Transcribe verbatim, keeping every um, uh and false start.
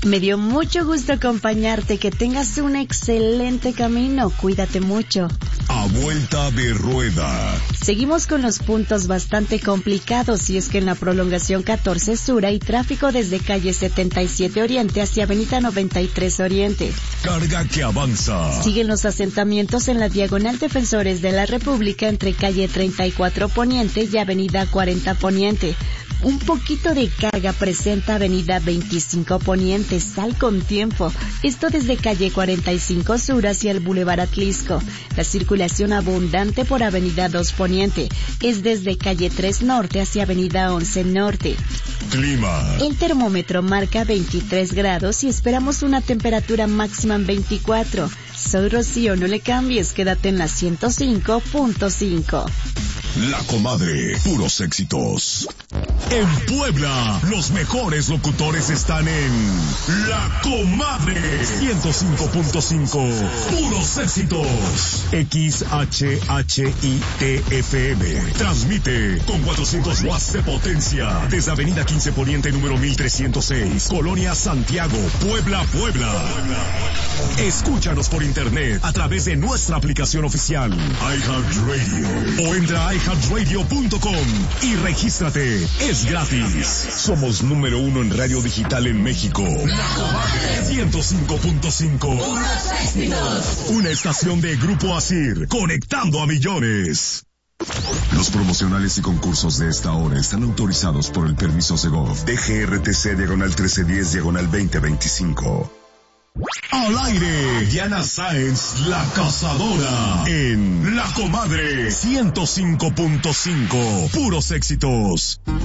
Me dio mucho gusto acompañarte, que tengas un excelente camino, cuídate mucho. A vuelta de rueda. Seguimos con los puntos bastante complicados, y es que en la prolongación catorce Sur hay tráfico desde calle setenta y siete Oriente hacia avenida noventa y tres Oriente. Carga que avanza. Siguen los asentamientos en la diagonal Defensores de la República entre calle treinta y cuatro Poniente y avenida cuarenta Poniente. Un poquito de carga presenta avenida veinticinco Poniente, sal con tiempo. Esto desde calle cuarenta y cinco Sur hacia el Boulevard Atlisco. La circulación abundante por avenida dos Poniente es desde calle tres Norte hacia avenida once Norte. Clima. El termómetro marca veintitrés grados y esperamos una temperatura máxima en veinticuatro. Soy Rocío, no le cambies, quédate en la ciento cinco punto cinco. La Comadre, puros éxitos. En Puebla, los mejores locutores están en La Comadre ciento cinco punto cinco. Puros éxitos. X H H I T F M. Transmite con cuatrocientos watts de potencia desde Avenida quince Poniente número mil trescientos seis, Colonia Santiago, Puebla, Puebla. Escúchanos por internet a través de nuestra aplicación oficial iHeartRadio o entra a i heart radio punto com y regístrate. Es gratis. Somos número uno en radio digital en México. La Comadre ciento cinco punto cinco. Una estación de Grupo Asir, conectando a millones. Los promocionales y concursos de esta hora están autorizados por el permiso Segov D G R T C diagonal trece diez diagonal veinte veinticinco. Al aire, Diana Sáenz, la cazadora, en La Comadre ciento cinco punto cinco, puros éxitos.